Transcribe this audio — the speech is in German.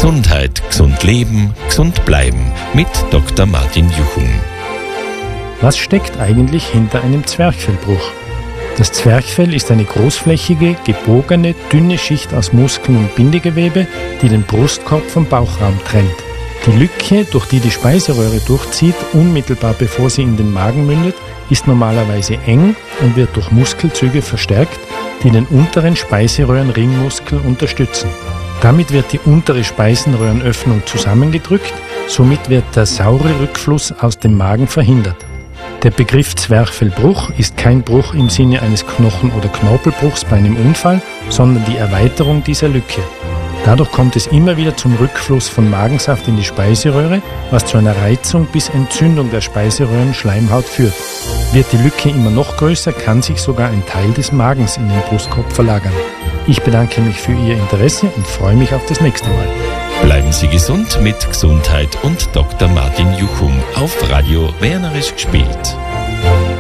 Gesundheit, gesund leben, gesund bleiben mit Dr. Martin Juchum. Was steckt eigentlich hinter einem Zwerchfellbruch? Das Zwerchfell ist eine großflächige, gebogene, dünne Schicht aus Muskeln und Bindegewebe, die den Brustkorb vom Bauchraum trennt. Die Lücke, durch die die Speiseröhre durchzieht, unmittelbar bevor sie in den Magen mündet, ist normalerweise eng und wird durch Muskelzüge verstärkt, die den unteren Speiseröhrenringmuskel unterstützen. Damit wird die untere Speiseröhrenöffnung zusammengedrückt, somit wird der saure Rückfluss aus dem Magen verhindert. Der Begriff Zwerchfellbruch ist kein Bruch im Sinne eines Knochen- oder Knorpelbruchs bei einem Unfall, sondern die Erweiterung dieser Lücke. Dadurch kommt es immer wieder zum Rückfluss von Magensaft in die Speiseröhre, was zu einer Reizung bis Entzündung der Speiseröhrenschleimhaut führt. Wird die Lücke immer noch größer, kann sich sogar ein Teil des Magens in den Brustkorb verlagern. Ich bedanke mich für Ihr Interesse und freue mich auf das nächste Mal. Bleiben Sie gesund mit Gesundheit und Dr. Martin Juchum auf Radio Wernerisch gespielt.